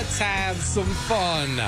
Let's have some fun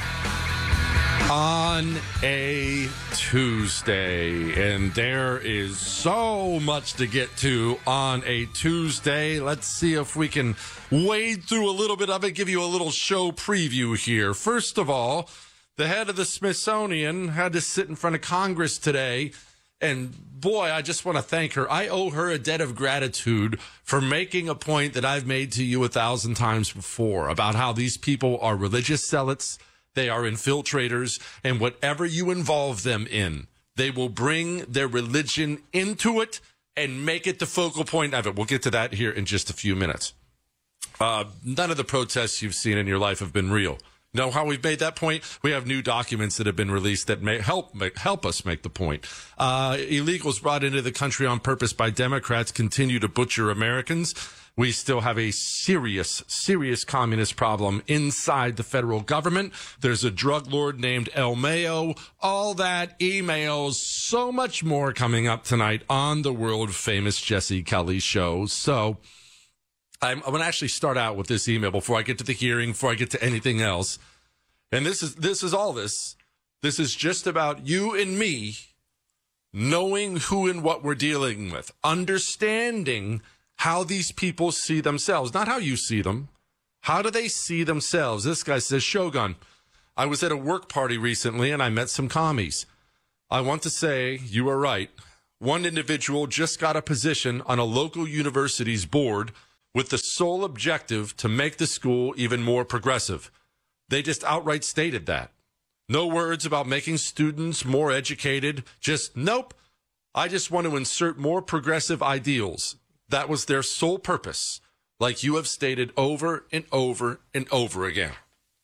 on a Tuesday. And there is so much to get to on a Tuesday. Let's see if we can wade through a little bit of it, give you a little show preview here. First of all, the head of the Smithsonian had to sit in front of Congress today. And boy, I just want to thank her. I owe her a debt of gratitude for making a point that I've made to you 1,000 times before about how these people are religious zealots. They are infiltrators, and whatever you involve them in, they will bring their religion into it and make it the focal point of it. We'll get to that here in just a few minutes. None of the protests you've seen in your life have been real. Know how we've made that point? We have new documents that have been released that may help us make the point. Illegals brought into the country on purpose by Democrats continue to butcher Americans. We still have a serious communist problem inside the federal government. There's a drug lord named El Mayo. All that, emails, so much more coming up tonight on the world-famous Jesse Kelly Show. So I'm going to actually start out with this email before I get to the hearing, before I get to anything else. And this is all this. This is just about you and me knowing who and what we're dealing with, understanding how these people see themselves, not how you see them. How do they see themselves? This guy says, Shogun, I was at a work party recently and I met some commies. I want to say you are right. One individual just got a position on a local university's board with the sole objective to make the school even more progressive. They just outright stated that. No words about making students more educated. Just, nope. I just want to insert more progressive ideals. That was their sole purpose, like you have stated over and over and over again.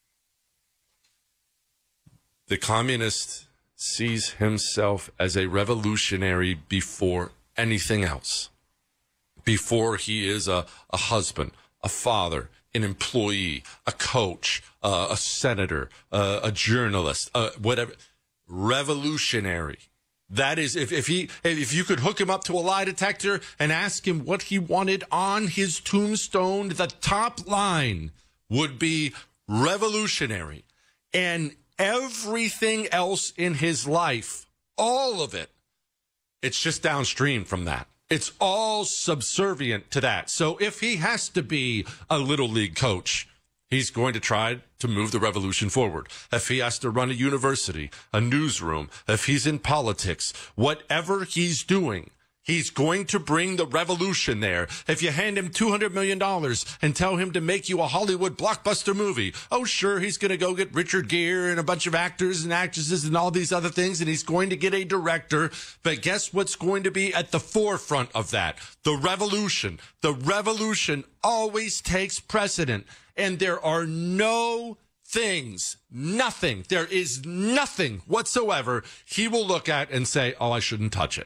The communist sees himself as a revolutionary before anything else. Before he is a husband, a father, an employee, a coach, a senator, a journalist, whatever. Revolutionary. That is, if you could hook him up to a lie detector and ask him what he wanted on his tombstone, the top line would be revolutionary. And everything else in his life, all of it, it's just downstream from that. It's all subservient to that. So if he has to be a little league coach, he's going to try to move the revolution forward. If he has to run a university, a newsroom, if he's in politics, whatever he's doing, he's going to bring the revolution there. If you hand him $200 million and tell him to make you a Hollywood blockbuster movie, oh, sure, he's going to go get Richard Gere and a bunch of actors and actresses and all these other things, and he's going to get a director. But guess what's going to be at the forefront of that? The revolution. The revolution always takes precedent. And there are no things, nothing, there is nothing whatsoever he will look at and say, oh, I shouldn't touch it.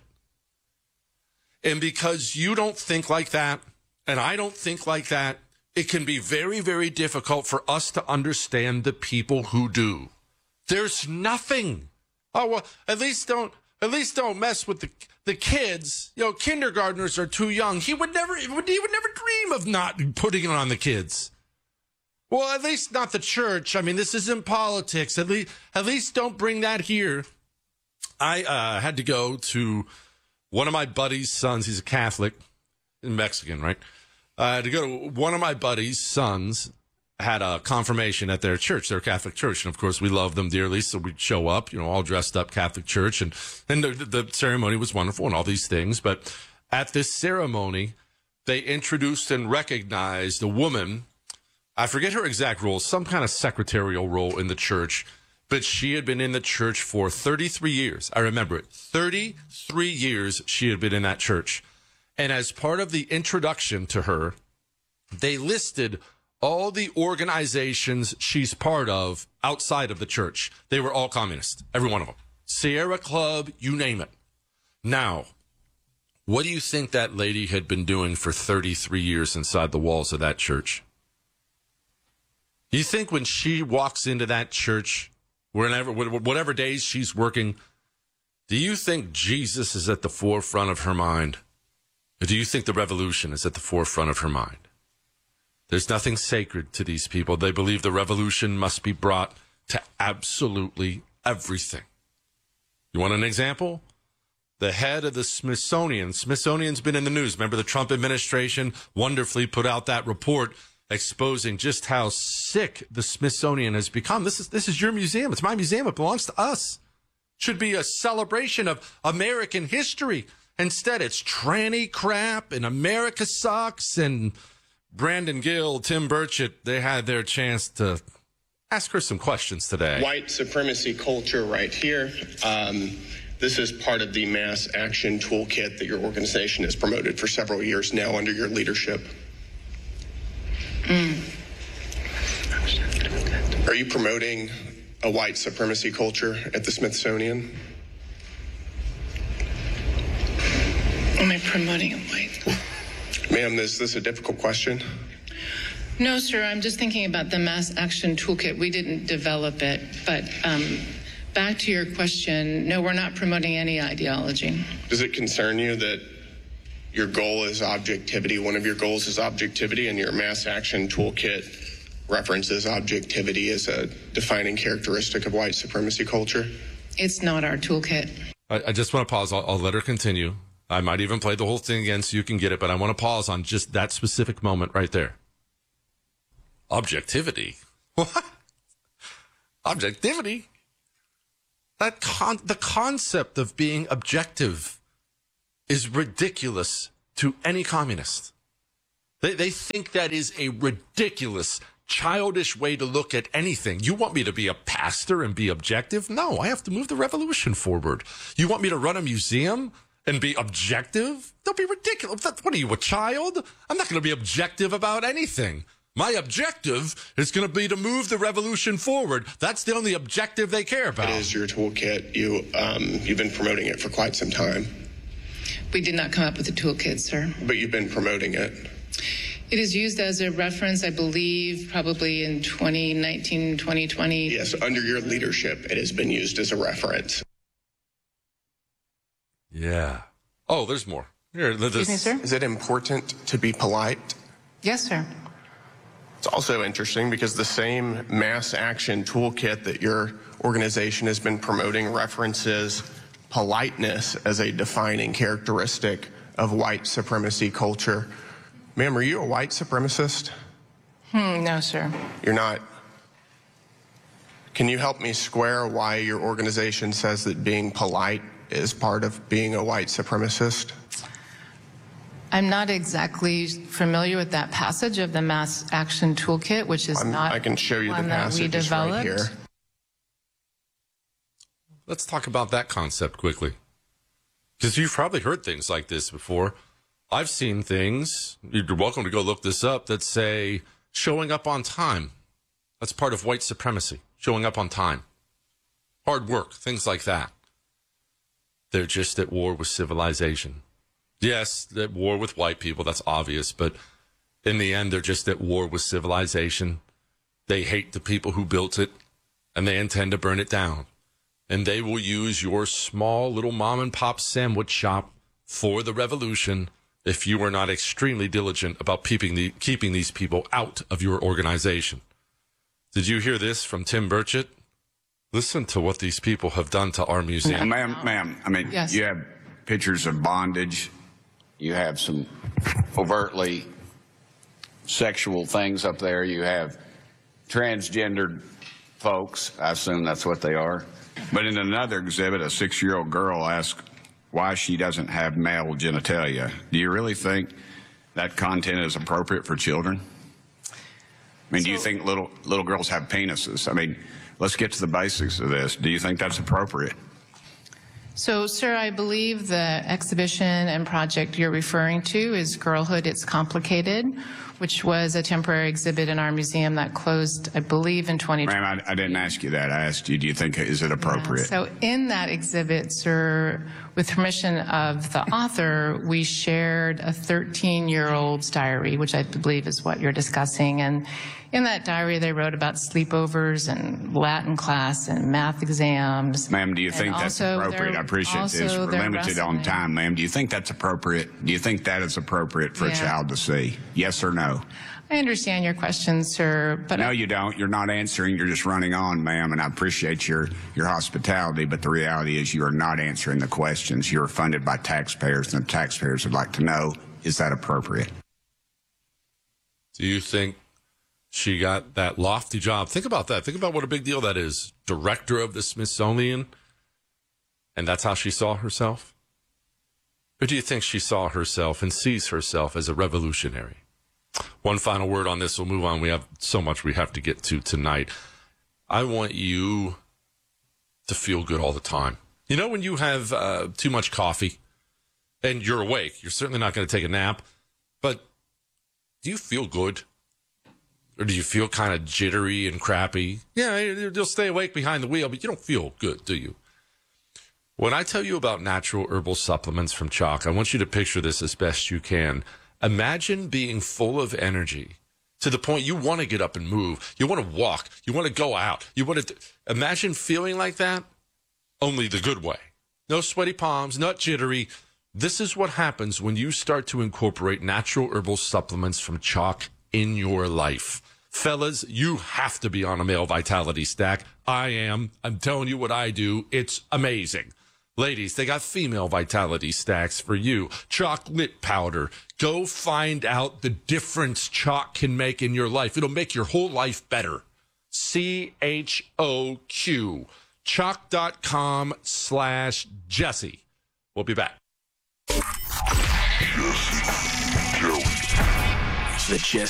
And because you don't think like that, and I don't think like that, it can be very, very difficult for us to understand the people who do. There's nothing. Oh, well, at least don't mess with the kids. You know, kindergartners are too young. He would never dream of not putting it on the kids. Well, at least not the church. I mean, this isn't politics. At least don't bring that here. I had to go to one of my buddy's sons. He's a Catholic, Mexican, right? I had to go to one of my buddy's sons had a confirmation at their church, their Catholic church. And of course, we love them dearly. So we'd show up, you know, all dressed up Catholic church. And the ceremony was wonderful and all these things. But at this ceremony, they introduced and recognized a woman. I forget her exact role, some kind of secretarial role in the church, but she had been in the church for 33 years. I remember it. 33 years she had been in that church. And as part of the introduction to her, they listed all the organizations she's part of outside of the church. They were all communist, every one of them. Sierra Club, you name it. Now, what do you think that lady had been doing for 33 years inside the walls of that church? You think when she walks into that church, whatever days she's working, do you think Jesus is at the forefront of her mind? Or do you think the revolution is at the forefront of her mind? There's nothing sacred to these people. They believe the revolution must be brought to absolutely everything. You want an example? The head of the Smithsonian. Smithsonian's been in the news. Remember, the Trump administration wonderfully put out that report exposing just how sick the Smithsonian has become. This is your museum. It's my museum. It belongs to us. Should be a celebration of American history. Instead, it's tranny crap and America sucks. And Brandon Gill, Tim Burchett, they had their chance to ask her some questions today. White supremacy culture right here. This is part of the mass action toolkit that your organization has promoted for several years now under your leadership. Are you promoting a white supremacy culture at the Smithsonian? Am I promoting a white? Ma'am, is this a difficult question? No, sir. I'm just thinking about the mass action toolkit. We didn't develop it. But back to your question, no, we're not promoting any ideology. Does it concern you that your goal is objectivity? One of your goals is objectivity, and your mass action toolkit references objectivity as a defining characteristic of white supremacy culture? It's not our toolkit. I just want to pause. I'll let her continue. I might even play the whole thing again so you can get it, but I want to pause on just that specific moment right there. Objectivity? What? Objectivity? The concept of being objective is ridiculous to any communist. They think that is a ridiculous, childish way to look at anything. You want me to be a pastor and be objective? No, I have to move the revolution forward. You want me to run a museum and be objective? Don't be ridiculous. What are you, a child? I'm not going to be objective about anything. My objective is going to be to move the revolution forward. That's the only objective they care about. It is your toolkit. You've been promoting it for quite some time. We did not come up with a toolkit, sir. But you've been promoting it. It is used as a reference, I believe, probably in 2019, 2020. Yes, under your leadership, it has been used as a reference. Yeah. Oh, there's more. Here, Excuse me, sir? Is it important to be polite? Yes, sir. It's also interesting because the same mass action toolkit that your organization has been promoting references politeness as a defining characteristic of white supremacy culture. Ma'am, are you a white supremacist? No, sir. You're not. Can you help me square why your organization says that being polite is part of being a white supremacist? I'm not exactly familiar with that passage of the mass action toolkit, which is I can show you the passage. It's right here. Let's talk about that concept quickly. Because you've probably heard things like this before. I've seen things, you're welcome to go look this up, that say showing up on time. That's part of white supremacy, showing up on time. Hard work, things like that. They're just at war with civilization. Yes, at war with white people, that's obvious, but in the end, they're just at war with civilization. They hate the people who built it, and they intend to burn it down. And they will use your small little mom and pop sandwich shop for the revolution if you are not extremely diligent about keeping these people out of your organization. Did you hear this from Tim Burchett? Listen to what these people have done to our museum. Ma'am, I mean, yes. You have pictures of bondage. You have some overtly sexual things up there. You have transgendered folks. I assume that's what they are. But in another exhibit, a 6-year-old girl asked why she doesn't have male genitalia. Do you really think that content is appropriate for children? I mean, do you think little girls have penises? I mean, let's get to the basics of this. Do you think that's appropriate? So, sir, I believe the exhibition and project you're referring to is Girlhood, It's Complicated, which was a temporary exhibit in our museum that closed, I believe, in 2020. Ma'am, I didn't ask you that. I asked you, do you think, is it appropriate? Yeah. So in that exhibit, sir, with permission of the author, we shared a 13-year-old's diary, which I believe is what you're discussing. And in that diary, they wrote about sleepovers and Latin class and math exams. Ma'am, do you think that's appropriate? I appreciate this. We're limited on time, ma'am. Do you think that's appropriate? Do you think that is appropriate for a child to see? Yes or no? I understand your question, sir, but No, you don't. You're not answering. You're just running on, ma'am, and I appreciate your hospitality, but the reality is you are not answering the questions. You're funded by taxpayers, and the taxpayers would like to know, is that appropriate? Do you think she got that lofty job? Think about that. Think about what a big deal that is. Director of the Smithsonian, and that's how she saw herself? Or do you think she saw herself and sees herself as a revolutionary? One final word on this. We'll move on. We have so much we have to get to tonight. I want you to feel good all the time. You know, when you have too much coffee and you're awake, you're certainly not going to take a nap, but do you feel good? Or do you feel kind of jittery and crappy? Yeah, you'll stay awake behind the wheel, but you don't feel good, do you? When I tell you about natural herbal supplements from Choq, I want you to picture this as best you can. Imagine being full of energy to the point you want to get up and move. You want to walk. You want to go out. You want to imagine feeling like that, only the good way. No sweaty palms, not jittery. This is what happens when you start to incorporate natural herbal supplements from Choq in your life. Fellas, you have to be on a male vitality stack. I am. I'm telling you what I do. It's amazing. Ladies, they got female vitality stacks for you. Chocolate powder. Go find out the difference Choq can make in your life. It'll make your whole life better. CHOQ. Choq.com/Jesse. We'll be back. The Jesse